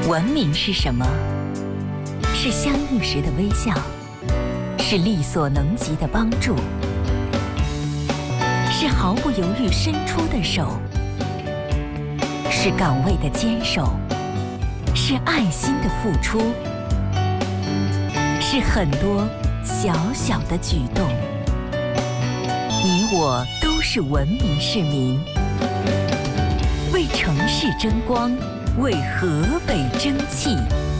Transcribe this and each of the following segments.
文明是什么？是相遇时的微笑，是力所能及的帮助，是毫不犹豫伸出的手，是岗位的坚守，是爱心的付出，是很多小小的举动。你我都是文明市民，为城市争光，为河北争气。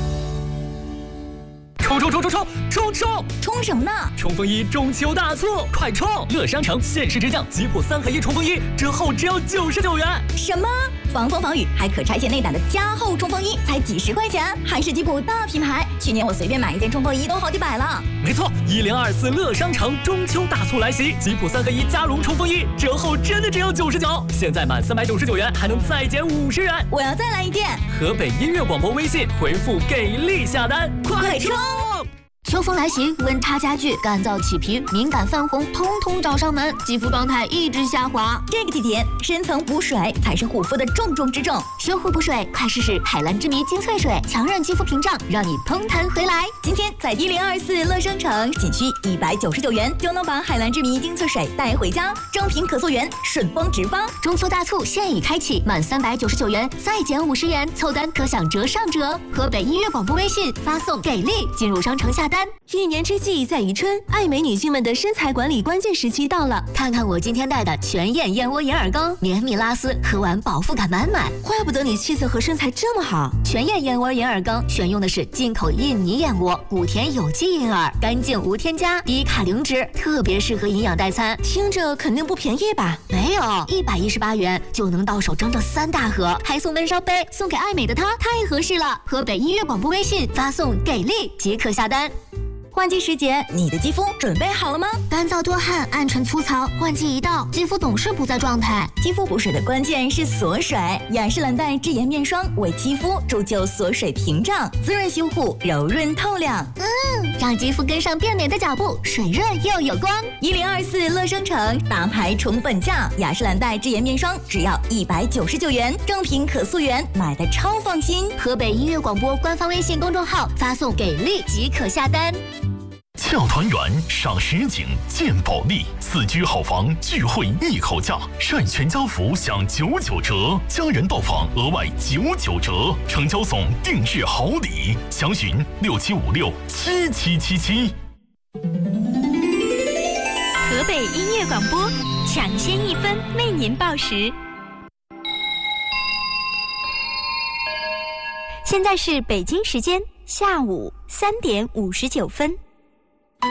冲什么呢？ 冲锋衣中秋大促，快冲！乐商城限时直降吉普3合1冲锋衣，折后只要99元。 什么？防风防雨还可拆卸内胆的加厚冲锋衣，才几十块钱，还是吉普大品牌。去年我随便买一件冲锋衣都好几百了。 没错，1024乐商城中秋大促来袭，吉普3合1加绒冲锋衣折后真的只有99，现在满399元还能再减50元。 我要再来一件。 河北音乐广播微信回复给力下单， 快冲！ 秋风来袭，温差加剧，干燥起皮、敏感泛红，通通找上门，肌肤状态一直下滑。 这个季节，深层补水才是护肤的重中之重。 修护补水，快试试海蓝之谜精粹水，强韧肌肤屏障，让你通弹回来。 今天在1024乐商城，仅需199元就能把海蓝之谜精粹水带回家，正品可溯源，顺丰直发。 中秋大促现已开启，满399元再减50元，凑单可享折上折。河北音乐广播微信发送给力，进入商城下单。 一年之计在于春，爱美女性们的身材管理关键时期到了。 看看我今天带的全燕燕窝银耳羹，绵密拉丝，喝完饱腹感满满。 怪不得你气色和身材这么好。 全燕燕窝银耳羹选用的是进口印尼燕窝，谷田有机银耳，干净无添加，低卡零脂，特别适合营养代餐。 听着肯定不便宜吧？ 没有，118元就能到手整整3大盒，还送闷烧杯，送给爱美的她太合适了。河北音乐广播微信发送给力即可下单。 换季时节，你的肌肤准备好了吗？ 干燥多汗、暗沉粗糙，换季一到，肌肤总是不在状态。 肌肤补水的关键是锁水，雅诗兰黛智颜面霜为肌肤铸就锁水屏障，滋润修护，柔润透亮。 让肌肤跟上变美的脚步，水润又有光。 1024乐商城大牌宠本价，雅诗兰黛智颜面霜只要199元，正品可溯源，买的超放心。 河北音乐广播官方微信公众号发送给力即可下单。 俏团圆赏实景见保利，4居好房聚会一口价，晒全家福享99折，家人到访额外99折，成交送定制好礼，详询67567777。 河北音乐广播，抢先1分为您报时。现在是北京时间下午3点59分。